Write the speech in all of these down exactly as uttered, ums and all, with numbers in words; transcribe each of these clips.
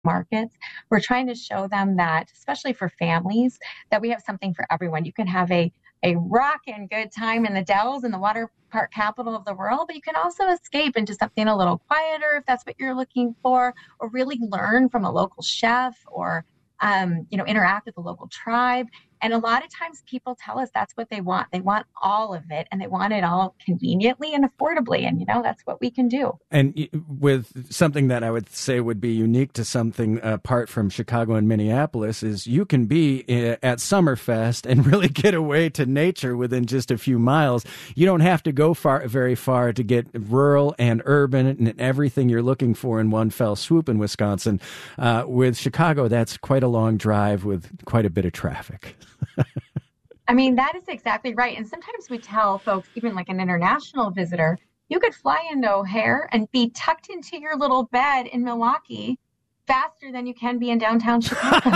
markets. We're trying to show them that, especially for families, that we have something for everyone. You can have a a rockin' good time in the Dells and the water park capital of the world, but you can also escape into something a little quieter if that's what you're looking for, or really learn from a local chef, or um, you know, interact with the local tribe. And a lot of times people tell us that's what they want. They want all of it, and they want it all conveniently and affordably. And, you know, that's what we can do. And with something that I would say would be unique to something apart from Chicago and Minneapolis is you can be at Summerfest and really get away to nature within just a few miles. You don't have to go far, very far to get rural and urban and everything you're looking for in one fell swoop in Wisconsin. Uh, with Chicago, that's quite a long drive with quite a bit of traffic. I mean, that is exactly right. And sometimes we tell folks, even like an international visitor, you could fly into O'Hare and be tucked into your little bed in Milwaukee faster than you can be in downtown Chicago.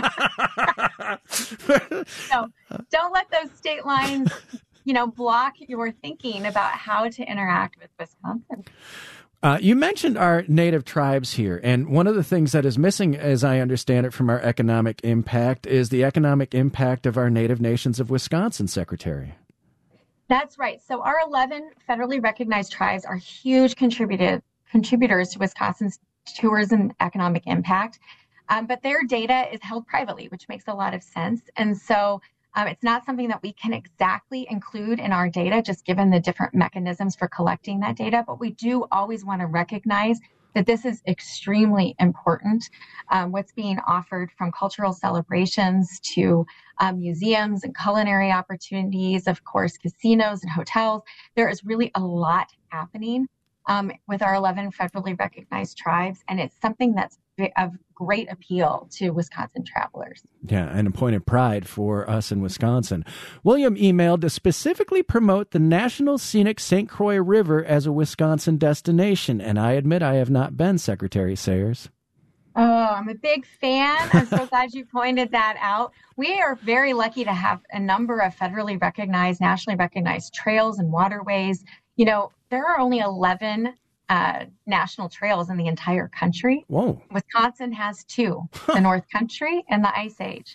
So don't let those state lines, you know, block your thinking about how to interact with Wisconsin. Uh, you mentioned our native tribes here, and one of the things that is missing, as I understand it, from our economic impact is the economic impact of our native nations of Wisconsin, Secretary. That's right. So our eleven federally recognized tribes are huge contributed, contributors to Wisconsin's tourism economic impact, um, but their data is held privately, which makes a lot of sense. And so Um, it's not something that we can exactly include in our data, just given the different mechanisms for collecting that data. But we do always want to recognize that this is extremely important. Um, what's being offered, from cultural celebrations to um, museums and culinary opportunities, of course, casinos and hotels. There is really a lot happening um, with our eleven federally recognized tribes, and it's something that's of great appeal to Wisconsin travelers. Yeah, and a point of pride for us in Wisconsin. William emailed to specifically promote the National Scenic Saint Croix River as a Wisconsin destination, and I admit I have not been, Secretary Sayers. Oh, I'm a big fan. I'm so glad you pointed that out. We are very lucky to have a number of federally recognized, nationally recognized trails and waterways. You know, there are only eleven Uh, national trails in the entire country. Whoa. Wisconsin has two, the North Country and the Ice Age.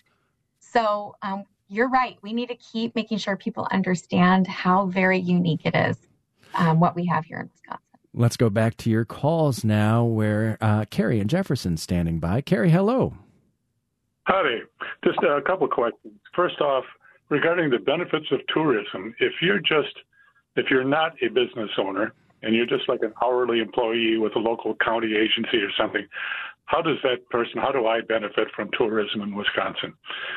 So um, you're right. We need to keep making sure people understand how very unique it is, um, what we have here in Wisconsin. Let's go back to your calls now, where uh, Carrie and Jefferson standing by. Carrie, hello. Howdy. Just a couple of questions. First off, regarding the benefits of tourism, if you're just, if you're not a business owner, and you're just like an hourly employee with a local county agency or something, how does that person, how do I benefit from tourism in Wisconsin?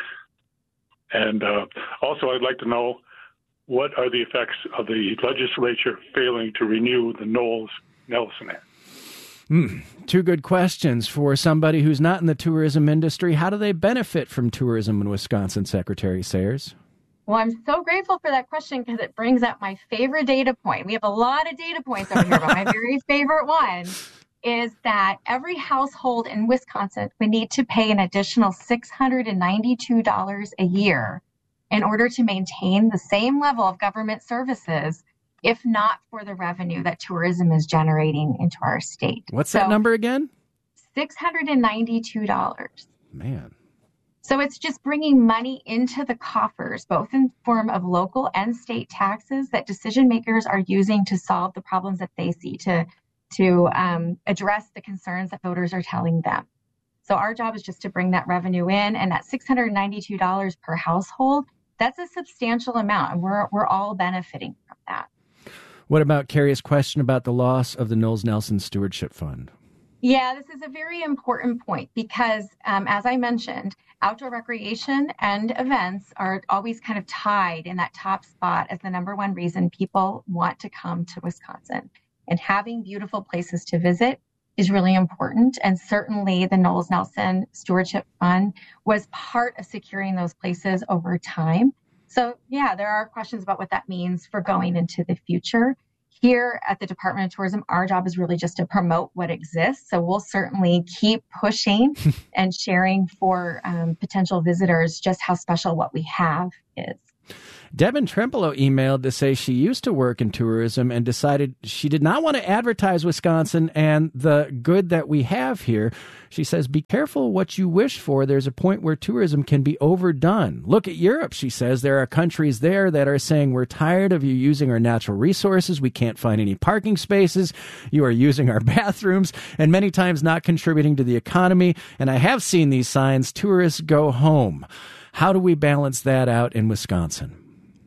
And uh, also, I'd like to know, what are the effects of the legislature failing to renew the Knowles-Nelson Act? Mm, two good questions for somebody who's not in the tourism industry. How do they benefit from tourism in Wisconsin, Secretary Sayers? Well, I'm so grateful for that question, because it brings up my favorite data point. We have a lot of data points over here, but my very favorite one is that every household in Wisconsin would need to pay an additional six hundred ninety-two dollars a year in order to maintain the same level of government services, if not for the revenue that tourism is generating into our state. What's so, that number again? six hundred ninety-two dollars. Man. So it's just bringing money into the coffers, both in form of local and state taxes that decision makers are using to solve the problems that they see, to, to um, address the concerns that voters are telling them. So our job is just to bring that revenue in, and at six hundred ninety-two dollars per household, that's a substantial amount, and we're we're all benefiting from that. What about Carrie's question about the loss of the Knowles-Nelson Stewardship Fund? Yeah, this is a very important point, because um, as I mentioned, outdoor recreation and events are always kind of tied in that top spot as the number one reason people want to come to Wisconsin. And having beautiful places to visit is really important. And certainly the Knowles-Nelson Stewardship Fund was part of securing those places over time. So yeah, there are questions about what that means for going into the future. Here at the Department of Tourism, our job is really just to promote what exists. So we'll certainly keep pushing and sharing for um, potential visitors just how special what we have is. Devin Trempolo emailed to say she used to work in tourism and decided she did not want to advertise Wisconsin and the good that we have here. She says, be careful what you wish for. There's a point where tourism can be overdone. Look at Europe, she says. There are countries there that are saying, we're tired of you using our natural resources. We can't find any parking spaces. You are using our bathrooms and many times not contributing to the economy. And I have seen these signs, tourists go home. How do we balance that out in Wisconsin?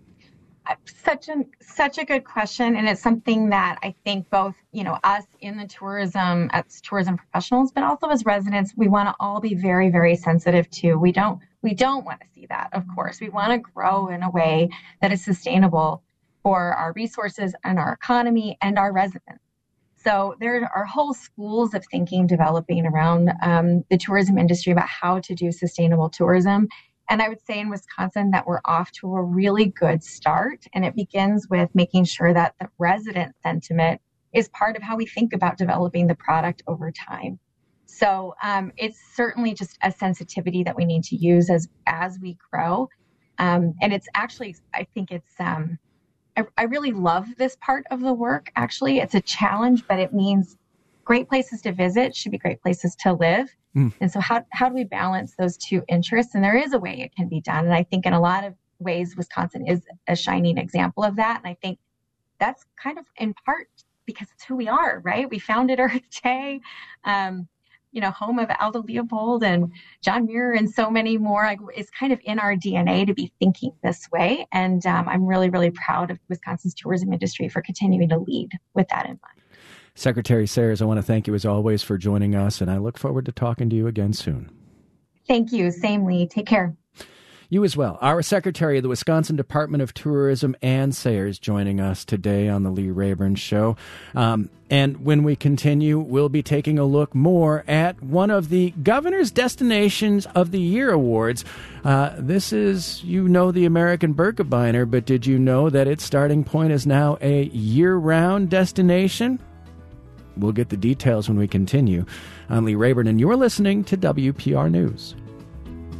Such a such a good question, and it's something that I think both, you know, us in the tourism as tourism professionals, but also as residents, we want to all be very, very sensitive to. We don't we don't want to see that. Of course, we want to grow in a way that is sustainable for our resources and our economy and our residents. So there are whole schools of thinking developing around um, the tourism industry about how to do sustainable tourism. And I would say in Wisconsin that we're off to a really good start. And it begins with making sure that the resident sentiment is part of how we think about developing the product over time. So um, it's certainly just a sensitivity that we need to use as, as we grow. Um, and it's actually, I think it's, um, I, I really love this part of the work. Actually, it's a challenge, but it means great places to visit should be great places to live. Mm. And so how, how do we balance those two interests? And there is a way it can be done. And I think in a lot of ways, Wisconsin is a shining example of that. And I think that's kind of in part because it's who we are, right? We founded Earth Day, um, you know, home of Aldo Leopold and John Muir and so many more. Like, it's kind of in our D N A to be thinking this way. And um, I'm really, really proud of Wisconsin's tourism industry for continuing to lead with that in mind. Secretary Sayers, I want to thank you as always for joining us, and I look forward to talking to you again soon. Thank you. Same, Lee. Take care. You as well. Our Secretary of the Wisconsin Department of Tourism, Ann Sayers, joining us today on the Lee Rayburn Show. Um, and when we continue, we'll be taking a look more at one of the Governor's Destinations of the Year awards. Uh, this is, you know, the American Birkebeiner, but did you know that its starting point is now a year-round destination? We'll get the details when we continue. I'm Lee Rayburn, and you're listening to W P R News.